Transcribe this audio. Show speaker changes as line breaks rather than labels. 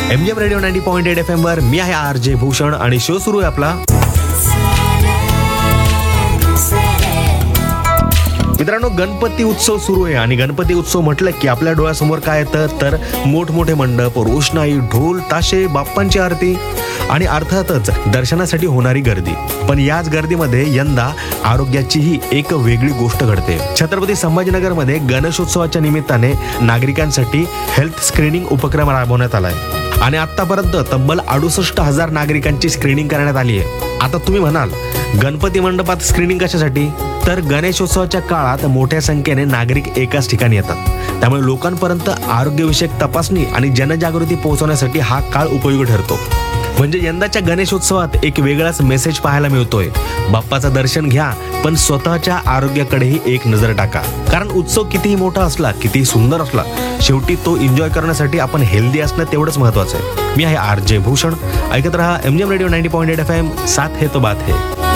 MGM radio 90.8 FM वर मी आहे RJ Bhushan आणि शो सुरू आहे आपला. मित्रांनो, गणपती उत्सव सुरू आहे आणि गणपती उत्सव म्हटलं की आपल्या डोळ्यासमोर काय येतं तर मोठमोठे मंडप, रोषणाई, ढोल, ताशे, बाप्पांची आरती आणि अर्थातच दर्शनासाठी होणारी गर्दी. पण याच गर्दीमध्ये यंदा आरोग्याचीही एक वेगळी गोष्ट घडते. छत्रपती संभाजीनगरमध्ये गणेशोत्सवाच्या निमित्ताने नागरिकांसाठी हेल्थ स्क्रीनिंग उपक्रम राबवण्यात आलाय आणि आतापर्यंत तब्बल 68,000 नागरिकांची स्क्रीनिंग करण्यात आली आहे. आता तुम्ही म्हणाल, गणपती मंडपात स्क्रीनिंग कशासाठी? तर गणेशोत्सवाच्या काळात मोठ्या संख्येने नागरिक एकाच ठिकाणी येतात, त्यामुळे लोकांपर्यंत आरोग्यविषयक तपासणी आणि जनजागृती पोहोचवण्यासाठी हा काळ उपयोगी ठरतो. म्हणजे यंदाच्या गणेशोत्सवात एक वेगळाच मेसेज पाहायला मिळतोय. बाप्पाचं दर्शन घ्या, पण स्वतःच्या आरोग्याकडेही एक नजर टाका. कारण उत्सव कितीही मोठा असला, कितीही सुंदर असला, शेवटी तो एन्जॉय करण्यासाठी आपण हेल्दी असणं तेवढंच महत्वाचं आहे. मी आहे RJ भूषण. ऐकत रहा MGM रेडिओ 90.8 FM. साथ है तो बात है.